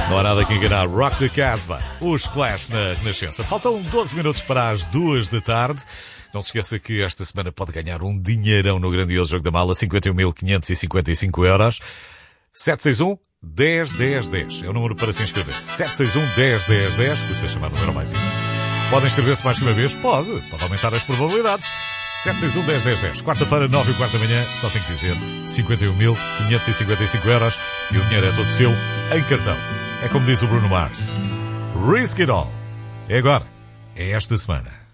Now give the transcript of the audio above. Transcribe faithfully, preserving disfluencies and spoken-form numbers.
Não há nada que enganar. Rock the Casbah, os Clash na Renascença. Faltam doze minutos para as duas da tarde. Não se esqueça que esta semana pode ganhar um dinheirão no grandioso Jogo da Mala, cinquenta e um mil quinhentos e cinquenta e cinco euros. sete seis um, dez, dez, dez. É o número para se inscrever. sete seis um, dez, dez, dez. Custa chamar o número mais um. Podem inscrever-se mais que uma vez? Pode. Pode aumentar as probabilidades. sete seis um, dez, dez, dez. Quarta-feira, nove e quarto da manhã. Só tem que dizer cinquenta e um mil quinhentos e cinquenta e cinco euros. E o dinheiro é todo seu em cartão. É como diz o Bruno Mars. Risk it all. É agora. É esta semana.